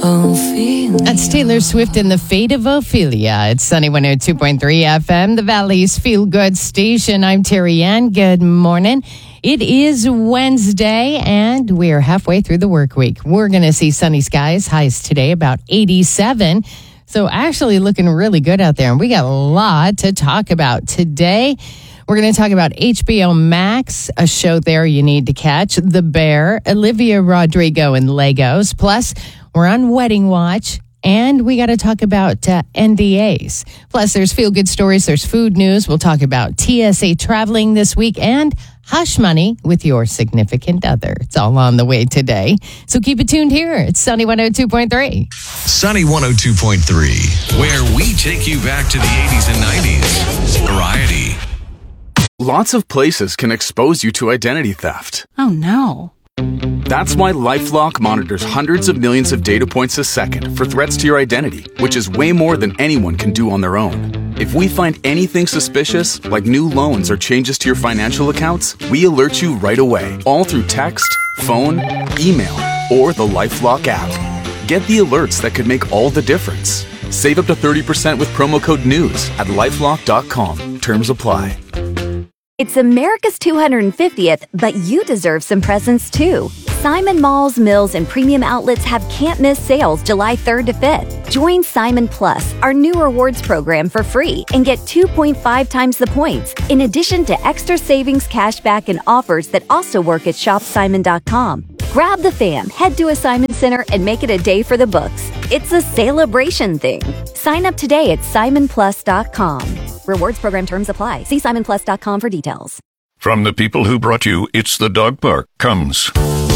That's Taylor Swift and the Fate of Ophelia. It's Sunny 102.3 FM, the Valley's Feel Good Station. I'm Terry Ann. Good morning. It is Wednesday, and we are halfway through the work week. We're going to see sunny skies, highs today about 87. So actually looking really good out there, and we got a lot to talk about today. We're going to talk about HBO Max, a show there you need to catch, The Bear, Olivia Rodrigo and Legos. Plus, we're on Wedding Watch, and we got to talk about NDAs. Plus, there's feel-good stories, there's food news. We'll talk about TSA traveling this week and hush money with your significant other. It's all on the way today. So keep it tuned here. It's Sunny 102.3. Sunny 102.3, where we take you back to the 80s and 90s. Variety. Lots of places can expose you to identity theft. Oh, no. That's why LifeLock monitors hundreds of millions of data points a second for threats to your identity, which is way more than anyone can do on their own. If we find anything suspicious, like new loans or changes to your financial accounts, we alert you right away, all through text, phone, email, or the LifeLock app. Get the alerts that could make all the difference. Save up to 30% with promo code NEWS at LifeLock.com. Terms apply. It's America's 250th, but you deserve some presents too. Simon Malls, Mills, and Premium Outlets have can't-miss sales July 3rd to 5th. Join Simon Plus, our new rewards program, for free and get 2.5 times the points, in addition to extra savings, cashback, and offers that also work at shopsimon.com. Grab the fam, head to a Simon Center, and make it a day for the books. It's a celebration thing. Sign up today at simonplus.com. Rewards program terms apply. See simonplus.com for details. From the people who brought you It's the Dog Park comes